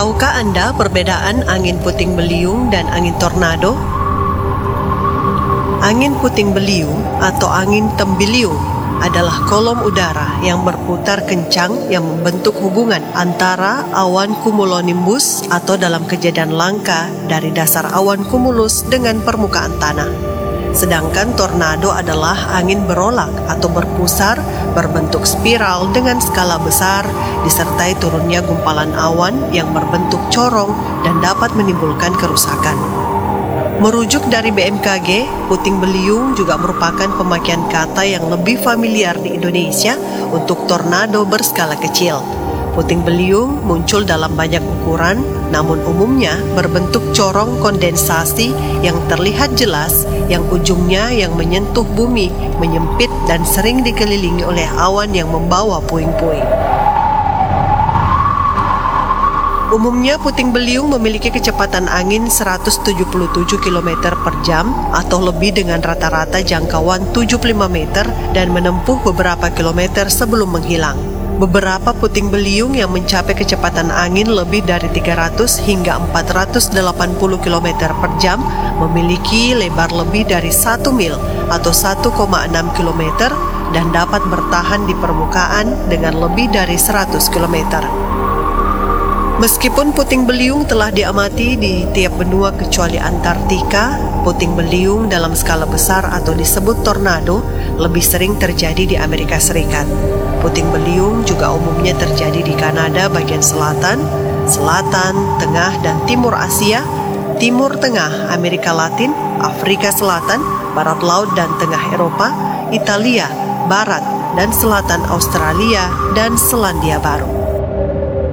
Tahukah Anda perbedaan angin puting beliung dan angin tornado? Angin puting beliung atau angin tembiliung adalah kolom udara yang berputar kencang yang membentuk hubungan antara awan cumulonimbus atau dalam kejadian langka dari dasar awan cumulus dengan permukaan tanah. Sedangkan tornado adalah angin berolak atau berpusar berbentuk spiral dengan skala besar disertai turunnya gumpalan awan yang berbentuk corong dan dapat menimbulkan kerusakan. Merujuk dari BMKG, puting beliung juga merupakan pemakaian kata yang lebih familiar di Indonesia untuk tornado berskala kecil. Puting beliung muncul dalam banyak ukuran, namun umumnya berbentuk corong kondensasi yang terlihat jelas, yang ujungnya yang menyentuh bumi, menyempit dan sering dikelilingi oleh awan yang membawa puing-puing. Umumnya puting beliung memiliki kecepatan angin 177 km per jam atau lebih dengan rata-rata jangkauan 75 meter dan menempuh beberapa kilometer sebelum menghilang. Beberapa puting beliung yang mencapai kecepatan angin lebih dari 300 hingga 480 km per jam memiliki lebar lebih dari 1 mil atau 1,6 km dan dapat bertahan di permukaan dengan lebih dari 100 km. Meskipun puting beliung telah diamati di tiap benua kecuali Antartika, puting beliung dalam skala besar atau disebut tornado lebih sering terjadi di Amerika Serikat. Puting beliung juga umumnya terjadi di Kanada bagian selatan, tengah dan timur Asia, timur tengah Amerika Latin, Afrika Selatan, barat laut dan tengah Eropa, Italia, barat dan selatan Australia dan Selandia Baru.